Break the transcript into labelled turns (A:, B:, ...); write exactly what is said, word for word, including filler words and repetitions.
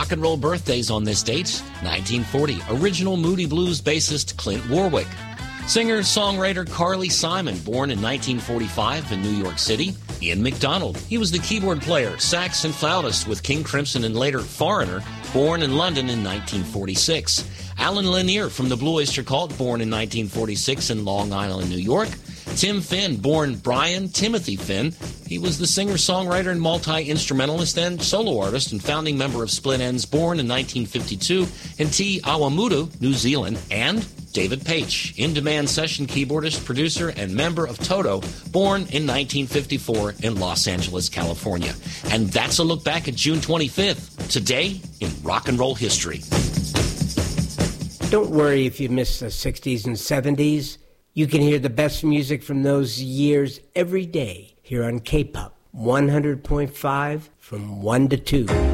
A: rock and roll birthdays on this date. nineteen forty, original Moody Blues bassist Clint Warwick. Singer-songwriter Carly Simon, born in nineteen forty-five in New York City. Ian MacDonald, he was the keyboard player, sax and flautist with King Crimson and later Foreigner, born in London in nineteen forty-six. Alan Lanier from the Blue Oyster Cult, born in nineteen forty-six in Long Island, New York. Tim Finn, born Brian Timothy Finn. He was the singer-songwriter and multi-instrumentalist and solo artist and founding member of Split Enz, born in nineteen fifty-two in Te Awamutu, New Zealand. And David Paich, in-demand session keyboardist, producer, and member of Toto, born in nineteen fifty-four in Los Angeles, California. And that's a look back at June twenty-fifth, today in rock and roll history.
B: Don't worry if you miss the sixties and seventies. You can hear the best music from those years every day here on K-Pop one hundred point five from one to two.